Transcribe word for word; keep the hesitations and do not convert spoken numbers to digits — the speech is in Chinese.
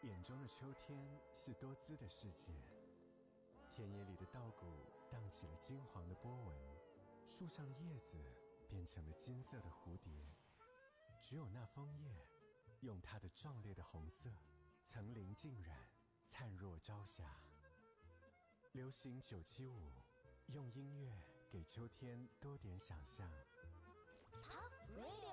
眼中的秋天是多姿的世界，田野里的稻谷荡起了金黄的波纹，树上的叶子变成了金色的蝴蝶，只有那枫叶用它的壮烈的红色层林尽染，灿若朝霞。流行九七五，用音乐给秋天多点想象。 Pop Radio。